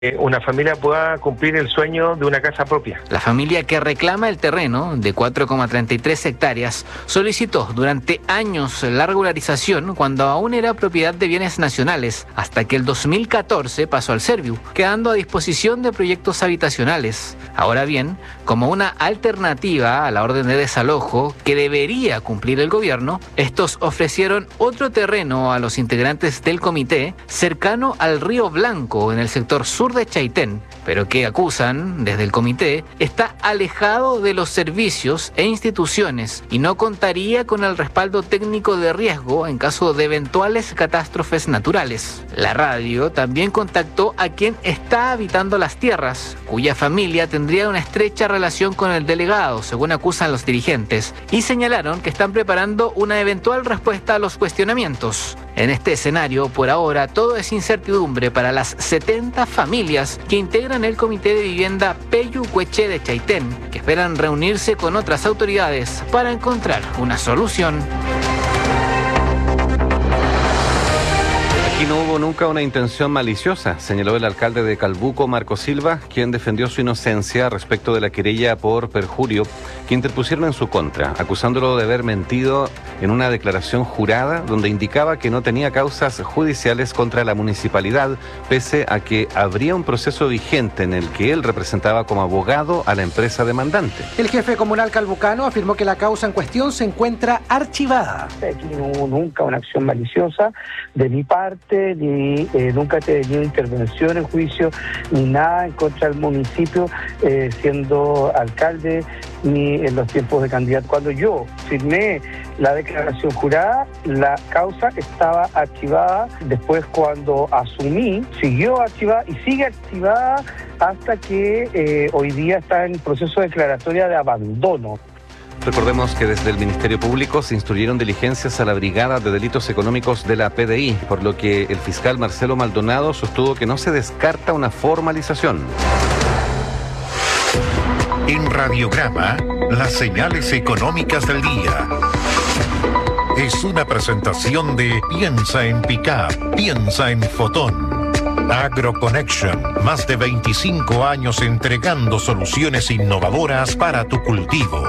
una familia pueda cumplir el sueño de una casa propia. La familia que reclama el terreno de 4,33 hectáreas solicitó durante años la regularización cuando aún era propiedad de bienes nacionales, hasta que el 2014 pasó al Serviu, quedando a disposición de proyectos habitacionales. Ahora bien, como una alternativa a la orden de desalojo que debería cumplir el gobierno, estos ofrecieron otro terreno a los integrantes del comité cercano al Río Blanco en el sector sur de Chaitén, pero que acusan desde el comité está alejado de los servicios e instituciones y no contaría con el respaldo técnico de riesgo en caso de eventuales catástrofes naturales. La radio también contactó a quien está habitando las tierras, cuya familia tendría una estrecha relación con el delegado, según acusan los dirigentes, y señalaron que están preparando una eventual respuesta a los cuestionamientos. En este escenario, por ahora, todo es incertidumbre para las 70 familias que integran el Comité de Vivienda Peyucueche de Chaitén, que esperan reunirse con otras autoridades para encontrar una solución. Aquí no hubo nunca una intención maliciosa, señaló el alcalde de Calbuco, Marco Silva, quien defendió su inocencia respecto de la querella por perjurio que interpusieron en su contra, acusándolo de haber mentido en una declaración jurada donde indicaba que no tenía causas judiciales contra la municipalidad, pese a que habría un proceso vigente en el que él representaba como abogado a la empresa demandante. El jefe comunal calbucano afirmó que la causa en cuestión se encuentra archivada. Aquí no hubo nunca una acción maliciosa de mi parte, ni nunca he tenido intervención en juicio, ni nada en contra del municipio, siendo alcalde, ni en los tiempos de candidato. Cuando yo firmé la declaración jurada, la causa estaba archivada. Después, cuando asumí, siguió archivada y sigue archivada hasta que hoy día está en proceso de declaratoria de abandono. Recordemos que desde el Ministerio Público se instruyeron diligencias a la Brigada de Delitos Económicos de la PDI, por lo que el fiscal Marcelo Maldonado sostuvo que no se descarta una formalización. En Radiograma, las señales económicas del día. Es una presentación de Piensa en Pickup, piensa en Fotón. AgroConnection, más de 25 años entregando soluciones innovadoras para tu cultivo.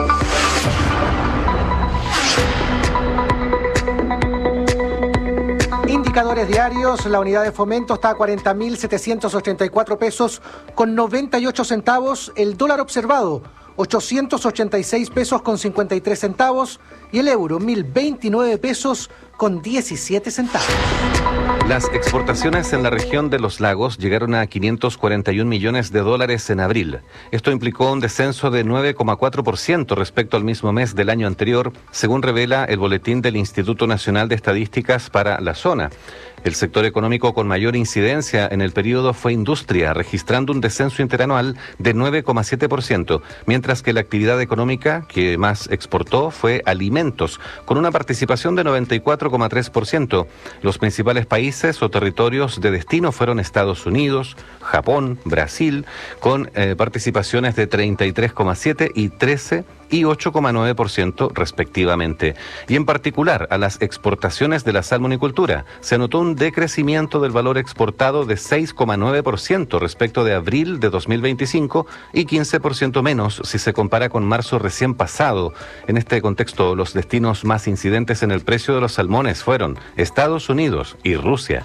Indicadores diarios, la unidad de fomento está a 40.784 pesos con 98 centavos, el dólar observado 886 pesos con 53 centavos y el euro 1.029 pesos con 17 centavos. Las exportaciones en la región de los lagos llegaron a 541 millones de dólares en abril. Esto implicó un descenso de 9,4% respecto al mismo mes del año anterior, según revela el boletín del Instituto Nacional de Estadísticas para la zona. El sector económico con mayor incidencia en el periodo fue industria, registrando un descenso interanual de 9,7%, mientras que la actividad económica que más exportó fue alimentos, con una participación de 94,3%. Los principales países o territorios de destino fueron Estados Unidos, Japón, Brasil, con participaciones de 33,7% y 13% y 8,9% respectivamente. Y en particular a las exportaciones de la salmonicultura se anotó un decrecimiento del valor exportado de 6,9% respecto de abril de 2025 y 15% menos si se compara con marzo recién pasado. En este contexto, los destinos más incidentes en el precio de los salmones fueron Estados Unidos y Rusia.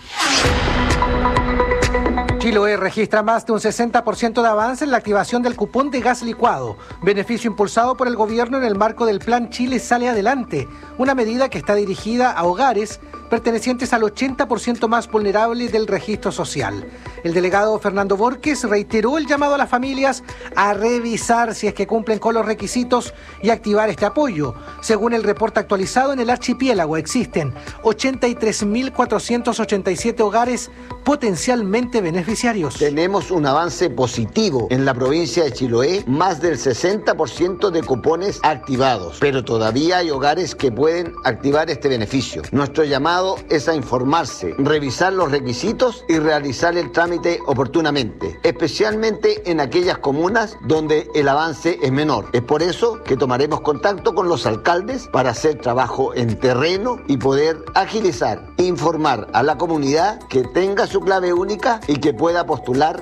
Chiloé registra más de un 60% de avance en la activación del cupón de gas licuado, beneficio impulsado por el gobierno en el marco del Plan Chile Sale Adelante, una medida que está dirigida a hogares pertenecientes al 80% más vulnerable del registro social. El delegado Fernando Borges reiteró el llamado a las familias a revisar si es que cumplen con los requisitos y activar este apoyo. Según el reporte actualizado, en el archipiélago existen 83.487 hogares potencialmente beneficiarios. Tenemos un avance positivo en la provincia de Chiloé, más del 60% de cupones activados, pero todavía hay hogares que pueden activar este beneficio. Nuestro llamado es a informarse, revisar los requisitos y realizar el trámite oportunamente, especialmente en aquellas comunas donde el avance es menor. Es por eso que tomaremos contacto con los alcaldes para hacer trabajo en terreno y poder agilizar, informar a la comunidad que tenga su clave única y que pueda pueda postular